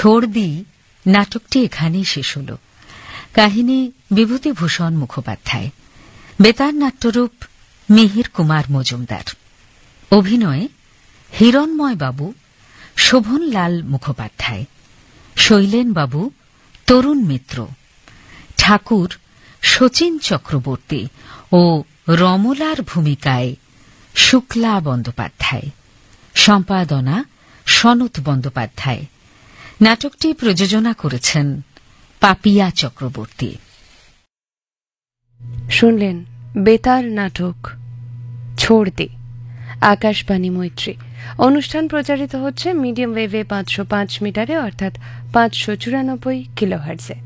ছোড় দি নাটকটি এখানেই শেষ হল। কাহিনী বিভূতিভূষণ মুখোপাধ্যায়, বেতার নাট্যরূপ মিহির কুমার মজুমদার, অভিনয়ে হিরণময় বাবু, শোভনলাল মুখোপাধ্যায়, শৈলেন বাবু, তরুণ মিত্র, ঠাকুর শচীন চক্রবর্তী ও রমলার ভূমিকায় শুক্লা বন্দ্যোপাধ্যায়, সম্পাদনা সনত বন্দ্যোপাধ্যায়। নাটকটি প্রযোজনা করেছেন পাপিয়া চক্রবর্তী। শুনলেন বেতার নাটক ছোড় দে, আকাশবাণী মৈত্রী। অনুষ্ঠান প্রচারিত হচ্ছে মিডিয়াম ওয়েভে 505 মিটারে, অর্থাৎ 594 কিলোহার্টজে।